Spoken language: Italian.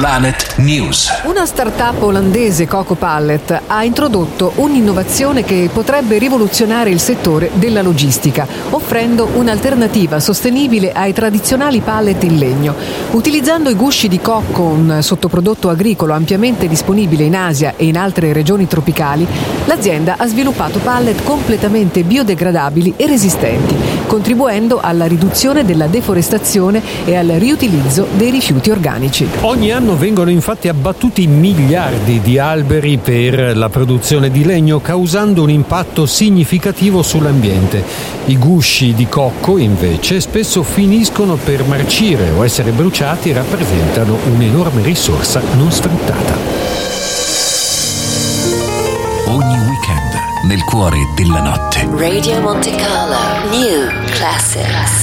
Planet News. Una startup olandese, Coco Pallet, ha introdotto un'innovazione che potrebbe rivoluzionare il settore della logistica, offrendo un'alternativa sostenibile ai tradizionali pallet in legno. Utilizzando i gusci di cocco, un sottoprodotto agricolo ampiamente disponibile in Asia e in altre regioni tropicali, l'azienda ha sviluppato pallet completamente biodegradabili e resistenti, contribuendo alla riduzione della deforestazione e al riutilizzo dei rifiuti organici. Ogni anno vengono infatti abbattuti miliardi di alberi per la produzione di legno, causando un impatto significativo sull'ambiente. I gusci di cocco, invece, spesso finiscono per marcire o essere bruciati e rappresentano un'enorme risorsa non sfruttata. Ogni weekend nel cuore della notte. Radio Monte Carlo New Classics.